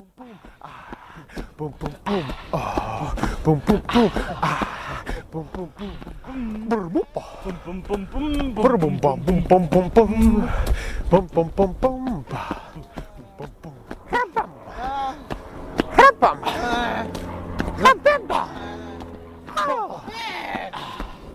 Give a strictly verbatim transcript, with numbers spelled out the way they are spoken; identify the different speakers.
Speaker 1: Boom, boom, boom. Oh, boom, boom, boom. Ah, boom, boom, boom. Brr, boom.
Speaker 2: Bum bum bum bum
Speaker 1: Brr, boom, bum, boom, boom, boom, boom. Boom, boom, boom, boom. Boom, boom. Rabam. Rabam.